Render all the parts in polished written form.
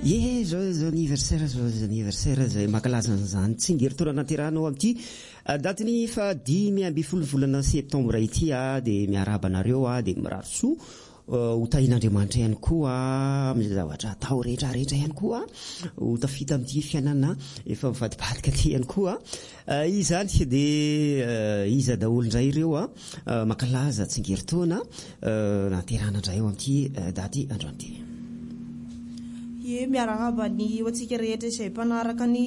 zao anniversaire zay makalaza an'izany tsingerin-taona nahaterahana ao amin'ity datiny fa 10 volana septambra ity dia miarahaba anareo dia mirary soa ho tahin'Andriamanitra ihany koa amin'ny zavatra atao rehetra ihany koa ho tafita amin'ity fiainana efa mivadibadika ty ihany koa izany dia iza daholo indray ireo makalaza tsingerin-taona nahaterahana indray ao amin'ity daty androany ity miarahaba ny antsika rehetra izay mpanaraka ny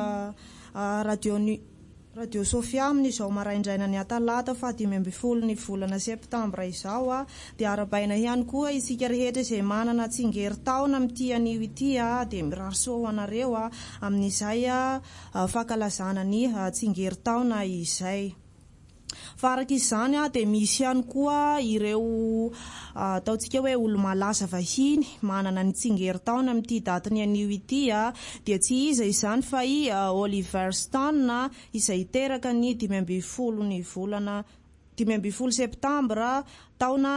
radio Sofia amin'izao maraindraina ny atalata fa 10 ny volana septambra izao dia arabaina ihany koa isika rehetra izay manana tsingerin-taona amin'ity anio ity dia mirary soa anareo amin'izay fankalazana ny tsingerin-taona izay. Farak izany dia misy ihany koa ireo ataontsika hoe olo-malaza vahiny manana ny tsingerin-taona amin'ity datiny anio ity dia tsy iza izany fa i Oliver Stone izay teraka ny 12 ny volana 12 septambra taona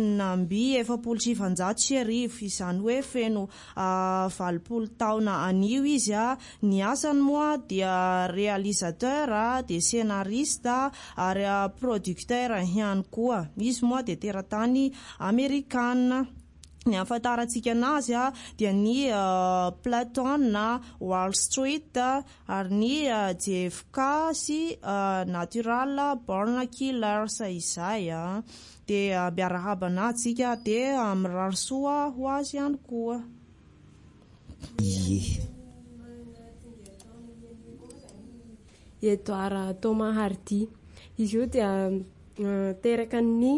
1970 izany hoe feno 20 taona anio izy ny asany moa dia réalisateur dia scénariste ary producteur ihany koa izy moa dia teratany amerikana. Ny ahafantarantsika anazy dia ny Platon Wall Street ary ny JFK sy Natural Born Killers izay dia miarahaba antsika dia mirary soa ho azy ihany koa. Edouard Thomas Hardy izy io dia teraka ny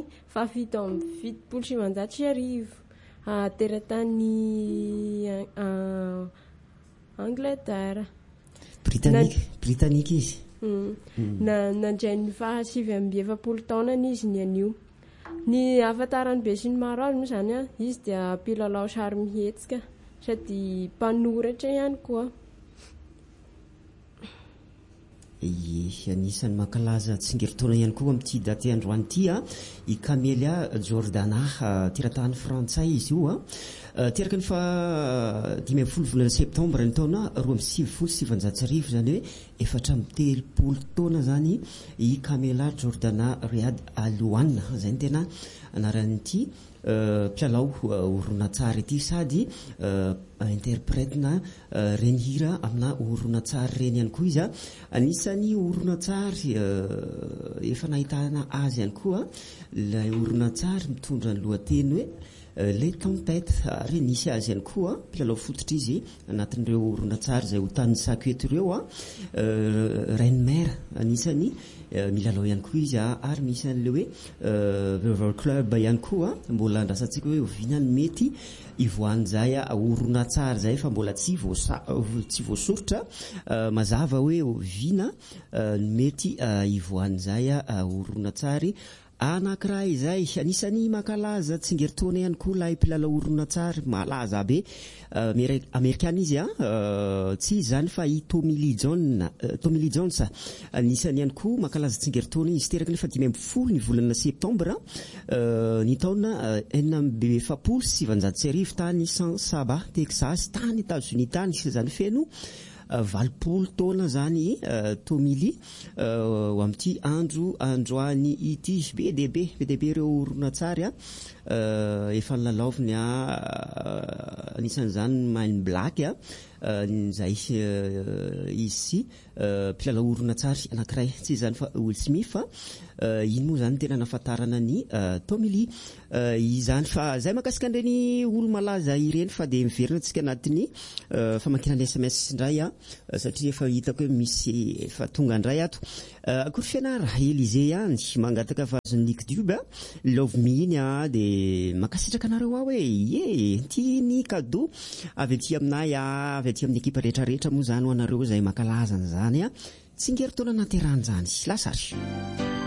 770 teratany Angleterre Britannique izy nandray ny 770 taona izy ny anio. Ny ahafantarany be sy ny maro azy moa zany izy dia mpilalao sary mihetsika sady mpanoratra ihany koa. Anisan'ny mankalaza tsingerin-taona ihany koa amin'ity daty androany ity i Camélia Jordana teratany frantsay izy io teraka ny fa 10 volana septambra ny taona 2007 zany hoe 430 taona zany i Camélia Jordana Riyad Alouane zay ny tena anaran'ity mpilalao horonan-tsary ity sady interprète-na reny hira amina horonan-tsary reny ihany koa izy anisany horonan-tsary efa nahitana azy ihany koa ilay horonan-tsary mitondra ny lohateny hoe les tempêtes ary nisy azy ihany koa mpilalao fototra izy anatin'ireo horonan-tsary izay ho tany saketo ireo Reine Mère anisany milalao ihany koa izy ary misy an'ilay hoe River Club ihany koa mbola andrasantsika hoe ovinany mety ivoan'izay horonan-tsary zay fa mbola tsy voasoritra mazava hoe oviana mety ivoan'izay horonan-tsary anankiray izay anisany mankalaza tsingerin-taona ihany koa ilay mpilalao horonan-tsary malaza be amerikana izy tsy izany fa i Tommy Lee Jones anisany ihany koa mankalaza tsingerin-taona izy teraka nefa 10 ny volana septambra ny taona 1970 tany San Saba Texas tany États-Unis tany izany feno 20 taona zany Tommy Lee amin'ity androany ity be deaibe ireo horonan-tsary efa nilalaoviny anisan'izany Man Black izay izy mpilalao horonan-tsary anankiray tsy izany fa Will Smith fa iny moa zany tena nahafantarana ny Tommy Lee izany fa zay makasika an'ireny olo malaza ireny fa dia miverina antsika anatin'ny famakinana SMS indray satria efa hitako hoe misy efa tonga indray ato akory fianara Élysée ihany mangataka vazon'ny Nick Dube Love Me iny dia makasitraka anareo hoe ity ny cadeau avy aty aminay avy aty amin'ny ekipa rehetrarehetra moa zany ho anareo izay mankalaza an'izany tsingerin-taona nahaterahana izany lasary